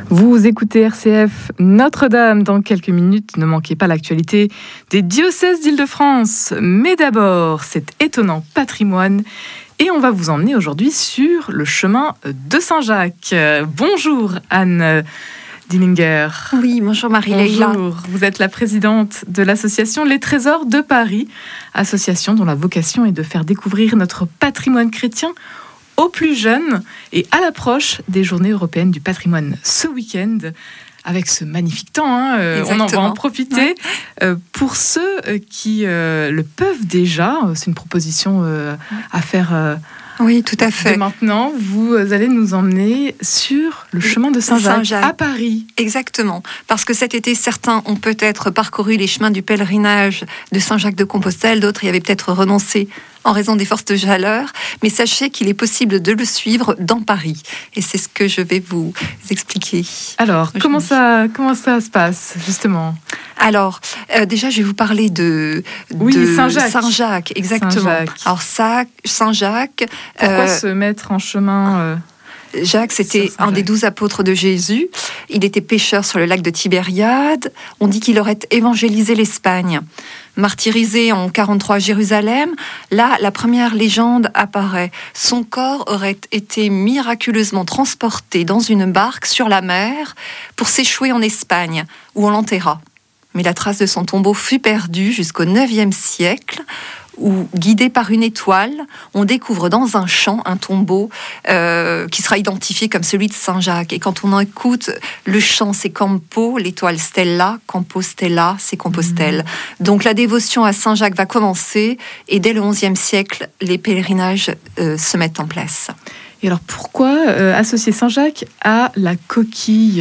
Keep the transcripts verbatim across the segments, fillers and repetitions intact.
Vous écoutez R C F Notre-Dame dans quelques minutes. Ne manquez pas l'actualité des diocèses d'Île-de-France. Mais d'abord, cet étonnant patrimoine. Et on va vous emmener aujourd'hui sur le chemin de Saint-Jacques. Bonjour Anne Dillinger. Oui, bonjour Marie-Leila. Bonjour, vous êtes la présidente de l'association Les Trésors de Paris, association dont la vocation est de faire découvrir notre patrimoine chrétien aux plus jeunes et à l'approche des Journées européennes du patrimoine ce week-end. Avec ce magnifique temps, hein, euh, on en va en profiter. Ouais. Euh, pour ceux qui euh, le peuvent déjà, c'est une proposition euh, à faire euh, oui, tout à fait. De maintenant, vous allez nous emmener sur le chemin de Saint-Jacques, Saint-Jacques à Paris. Exactement, parce que cet été, certains ont peut-être parcouru les chemins du pèlerinage de Saint-Jacques de Compostelle, d'autres y avaient peut-être renoncé en raison des fortes chaleurs, mais sachez qu'il est possible de le suivre dans Paris. Et c'est ce que je vais vous expliquer. Alors, comment ça, comment ça se passe, justement ? Alors, euh, déjà, je vais vous parler de, de oui, Saint-Jacques. Saint-Jacques, exactement. Saint-Jacques. Alors, ça, Saint-Jacques... Pourquoi euh, se mettre en chemin euh, Jacques, c'était un des douze apôtres de Jésus. Il était pêcheur sur le lac de Tibériade. On dit qu'il aurait évangélisé l'Espagne. Martyrisé en quarante-trois à Jérusalem, là, la première légende apparaît. Son corps aurait été miraculeusement transporté dans une barque sur la mer pour s'échouer en Espagne, où on l'enterra. Mais la trace de son tombeau fut perdue jusqu'au neuvième siècle, où, guidé par une étoile, on découvre dans un champ un tombeau euh, qui sera identifié comme celui de Saint-Jacques. Et quand on en écoute, le chant, c'est Campo, l'étoile Stella, Campo Stella, c'est Compostelle. Mmh. Donc la dévotion à Saint-Jacques va commencer, et dès le onzième siècle, les pèlerinages euh, se mettent en place. Et alors pourquoi euh, associer Saint-Jacques à la coquille ?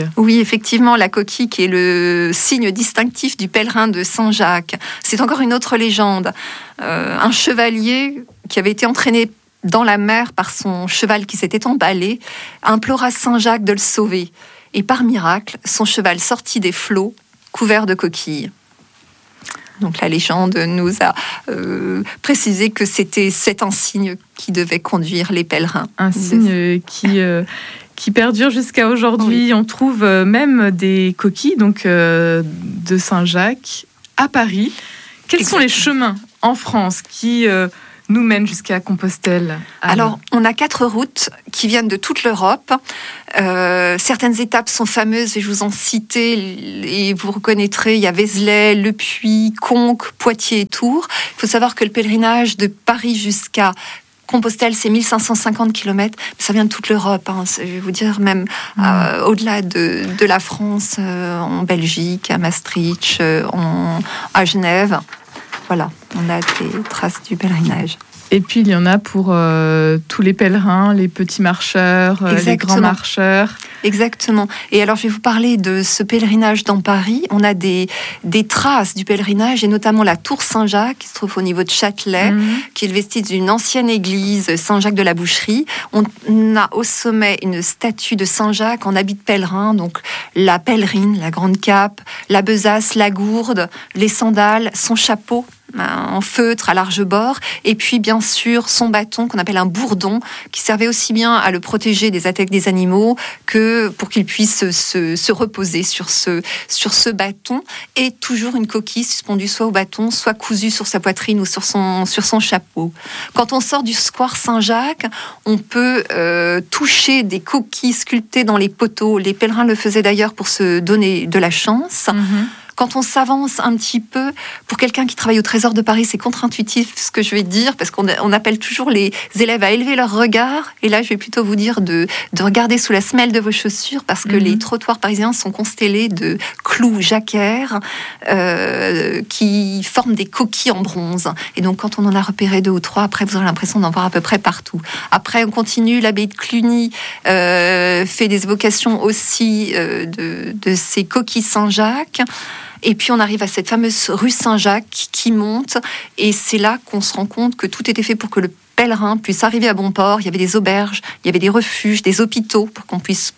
Oui, effectivement, la coquille qui est le signe distinctif du pèlerin de Saint-Jacques. C'est encore une autre légende. Euh, un chevalier qui avait été entraîné dans la mer par son cheval qui s'était emballé implora Saint-Jacques de le sauver. Et par miracle, son cheval sortit des flots couvert de coquilles. Donc la légende nous a euh, précisé que c'était cet insigne qui devait conduire les pèlerins. Un signe qui, euh, qui perdure jusqu'à aujourd'hui. Oui. On trouve euh, même des coquilles donc, euh, de Saint-Jacques à Paris. Quels Exactement. sont les chemins en France qui euh, nous mènent jusqu'à Compostelle ? Alors, on a quatre routes qui viennent de toute l'Europe. Euh, certaines étapes sont fameuses, et je vous en citer, et vous reconnaîtrez, il y a Vézelay, Le Puy, Conques, Poitiers et Tours. Il faut savoir que le pèlerinage de Paris jusqu'à Compostelle, c'est mille cinq cent cinquante kilomètres, mais ça vient de toute l'Europe, hein. Je vais vous dire, même mmh. euh, au-delà de, de la France, euh, en Belgique, à Maastricht, euh, en, à Genève. Voilà, on a des traces du pèlerinage. Et puis, il y en a pour euh, tous les pèlerins, les petits marcheurs, euh, les grands marcheurs. Exactement. Et alors, je vais vous parler de ce pèlerinage dans Paris. On a des, des traces du pèlerinage, et notamment la tour Saint-Jacques, qui se trouve au niveau de Châtelet, mmh. qui est le vestige d'une ancienne église, Saint-Jacques de la Boucherie. On a au sommet une statue de Saint-Jacques en habit de pèlerin, donc la pèlerine, la grande cape, la besace, la gourde, les sandales, son chapeau en feutre à large bord, et puis bien sûr son bâton qu'on appelle un bourdon, qui servait aussi bien à le protéger des attaques des animaux que pour qu'il puisse se, se reposer sur ce, sur ce bâton, et toujours une coquille suspendue soit au bâton, soit cousue sur sa poitrine ou sur son, sur son chapeau. Quand on sort du square Saint-Jacques, on peut euh, toucher des coquilles sculptées dans les poteaux. Les pèlerins le faisaient d'ailleurs pour se donner de la chance. Mmh. Quand on s'avance un petit peu, pour quelqu'un qui travaille au Trésor de Paris, c'est contre-intuitif ce que je vais dire, parce qu'on on appelle toujours les élèves à élever leur regard. Et là, je vais plutôt vous dire de, de regarder sous la semelle de vos chaussures, parce que mmh. les trottoirs parisiens sont constellés de clous jacquaires euh, qui forment des coquilles en bronze. Et donc, quand on en a repéré deux ou trois, après, vous aurez l'impression d'en voir à peu près partout. Après, on continue. L'abbaye de Cluny euh, fait des évocations aussi euh, de, de ces coquilles Saint-Jacques. Et puis on arrive à cette fameuse rue Saint-Jacques qui monte, et c'est là qu'on se rend compte que tout était fait pour que le pèlerin puisse arriver à bon port. Il y avait des auberges, il y avait des refuges, des hôpitaux pour qu'on puisse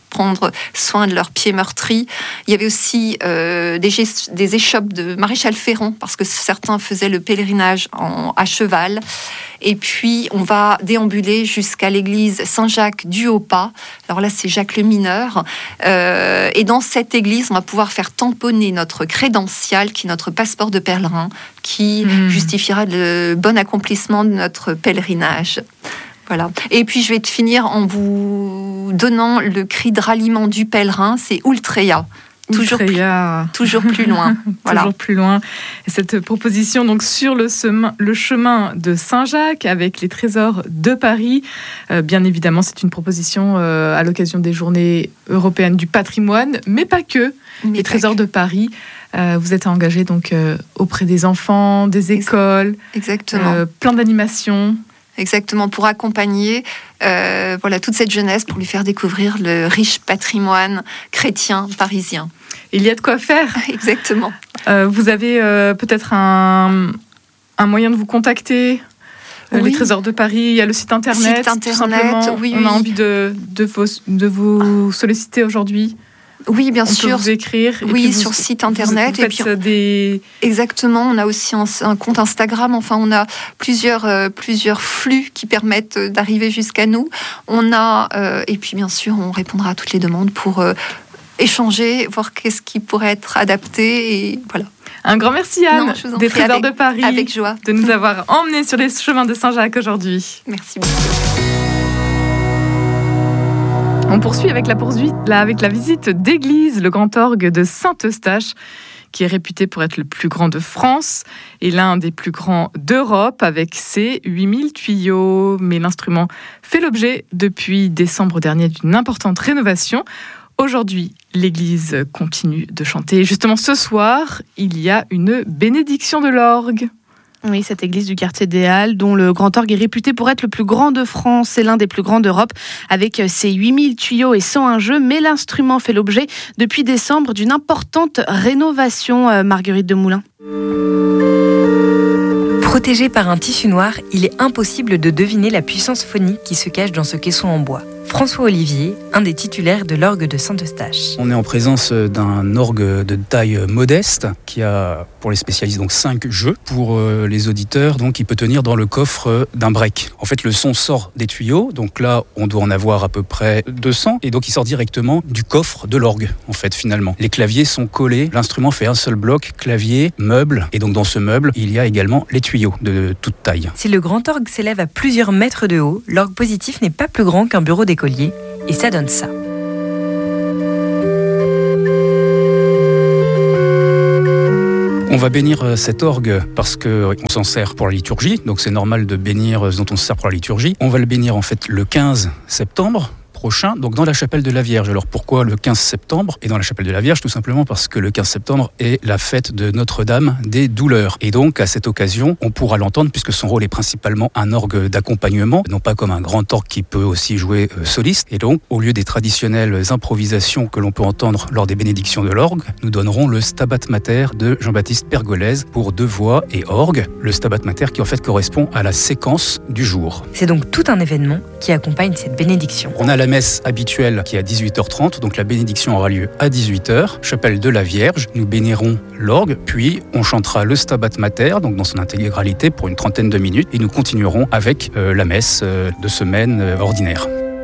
prendre soin de leurs pieds meurtris. Il y avait aussi euh, des, des échoppes de maréchal Ferrand, parce que certains faisaient le pèlerinage en, à cheval. Et puis, on va déambuler jusqu'à l'église Saint-Jacques du Haut-Pas. Alors là, c'est Jacques le Mineur. Euh, et dans cette église, on va pouvoir faire tamponner notre crédential, qui est notre passeport de pèlerin, qui mmh. justifiera le bon accomplissement de notre pèlerinage. Voilà. Et puis, je vais finir en vous donnant le cri de ralliement du pèlerin, c'est Ultreia. Toujours plus, toujours plus loin. Voilà. Toujours plus loin. Et cette proposition donc sur le, sema, le chemin de Saint-Jacques avec les trésors de Paris. Euh, bien évidemment, c'est une proposition euh, à l'occasion des Journées européennes du patrimoine, mais pas que. Mais les trésors que. de Paris. Euh, vous êtes engagé donc euh, auprès des enfants, des écoles, exactement. Euh, plein d'animations. Exactement, pour accompagner euh, voilà, toute cette jeunesse, pour lui faire découvrir le riche patrimoine chrétien parisien. Il y a de quoi faire. Exactement. Euh, vous avez euh, peut-être un, un moyen de vous contacter euh, oui. Les Trésors de Paris, il y a le site internet. Site internet, tout oui, On oui. a envie de, de, vous, de vous solliciter aujourd'hui. Oui, bien on sûr. On peut vous écrire. Oui, vous, sur site internet. Vous, vous faites et puis, des... Exactement. On a aussi un, un compte Instagram. Enfin, on a plusieurs, euh, plusieurs flux qui permettent d'arriver jusqu'à nous. On a, euh, et puis bien sûr, on répondra à toutes les demandes pour euh, échanger, voir qu'est-ce qui pourrait être adapté. Et voilà. Un grand merci, Anne, non, des Trésors avec, de Paris, avec joie. de nous avoir emmenés sur les chemins de Saint-Jacques aujourd'hui. Merci beaucoup. On poursuit avec la, poursuite, là, avec la visite d'église, le grand orgue de Saint-Eustache, qui est réputé pour être le plus grand de France et l'un des plus grands d'Europe, avec ses huit mille tuyaux. Mais l'instrument fait l'objet, depuis décembre dernier, d'une importante rénovation. Aujourd'hui, l'église continue de chanter. Justement, ce soir, il y a une bénédiction de l'orgue. Oui, cette église du quartier des Halles, dont le grand orgue est réputé pour être le plus grand de France et l'un des plus grands d'Europe, avec ses huit mille tuyaux et cent un jeux. Mais l'instrument fait l'objet, depuis décembre, d'une importante rénovation, Marguerite Demoulin. Protégé par un tissu noir, il est impossible de deviner la puissance phonique qui se cache dans ce caisson en bois. François Olivier, un des titulaires de l'orgue de Saint-Eustache. On est en présence d'un orgue de taille modeste qui a, pour les spécialistes, donc cinq jeux. Pour euh, les auditeurs, donc il peut tenir dans le coffre d'un break. En fait, le son sort des tuyaux, donc là, on doit en avoir à peu près deux cents, et donc il sort directement du coffre de l'orgue, en fait, finalement. Les claviers sont collés, l'instrument fait un seul bloc, clavier, meuble, et donc dans ce meuble, il y a également les tuyaux de toute taille. Si le grand orgue s'élève à plusieurs mètres de haut, l'orgue positif n'est pas plus grand qu'un bureau d'écolier. Et ça donne ça. On va bénir cet orgue parce qu'on s'en sert pour la liturgie, donc c'est normal de bénir ce dont on se sert pour la liturgie. On va le bénir en fait le quinze septembre prochain, donc dans la chapelle de la Vierge. Alors pourquoi le quinze septembre et dans la chapelle de la Vierge? Tout simplement parce que le quinze septembre est la fête de Notre-Dame des Douleurs. Et donc à cette occasion, on pourra l'entendre puisque son rôle est principalement un orgue d'accompagnement, non pas comme un grand orgue qui peut aussi jouer euh, soliste. Et donc au lieu des traditionnelles improvisations que l'on peut entendre lors des bénédictions de l'orgue, nous donnerons le Stabat Mater de Jean-Baptiste Pergolèse pour deux voix et orgue. Le Stabat Mater qui en fait correspond à la séquence du jour. C'est donc tout un événement qui accompagne cette bénédiction. On a la messe habituelle qui est à dix-huit heures trente, donc la bénédiction aura lieu à dix-huit heures, chapelle de la Vierge. Nous bénirons l'orgue, puis on chantera le Stabat Mater, donc dans son intégralité pour une trentaine de minutes, et nous continuerons avec euh, la messe euh, de semaine euh, ordinaire.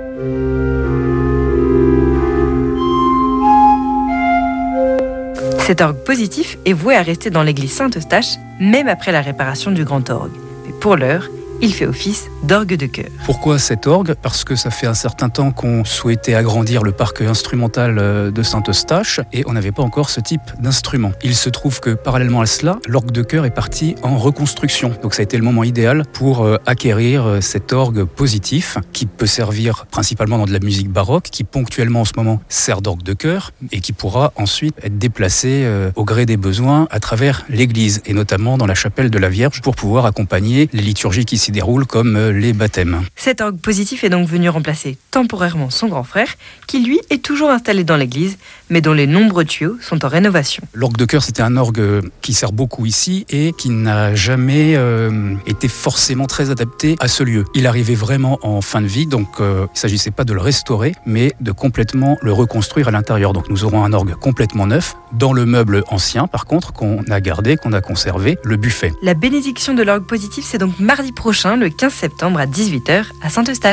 Cet orgue positif est voué à rester dans l'église Saint-Eustache, même après la réparation du grand orgue. Mais pour l'heure, il fait office d'orgue de chœur. Pourquoi cet orgue? Parce que ça fait un certain temps qu'on souhaitait agrandir le parc instrumental de Saint-Eustache et on n'avait pas encore ce type d'instrument. Il se trouve que parallèlement à cela, l'orgue de chœur est parti en reconstruction. Donc ça a été le moment idéal pour acquérir cet orgue positif qui peut servir principalement dans de la musique baroque, qui ponctuellement en ce moment sert d'orgue de chœur et qui pourra ensuite être déplacé au gré des besoins à travers l'église et notamment dans la chapelle de la Vierge pour pouvoir accompagner les liturgies qui s'y déroulent, comme les baptêmes. Cet orgue positif est donc venu remplacer temporairement son grand frère, qui lui est toujours installé dans l'église, mais dont les nombreux tuyaux sont en rénovation. L'orgue de chœur, c'était un orgue qui sert beaucoup ici et qui n'a jamais euh, été forcément très adapté à ce lieu. Il arrivait vraiment en fin de vie, donc euh, il ne s'agissait pas de le restaurer, mais de complètement le reconstruire à l'intérieur. Donc nous aurons un orgue complètement neuf, dans le meuble ancien par contre, qu'on a gardé, qu'on a conservé, le buffet. La bénédiction de l'orgue positif, c'est donc mardi prochain, le quinze septembre à dix-huit heures à Saint-Eustache.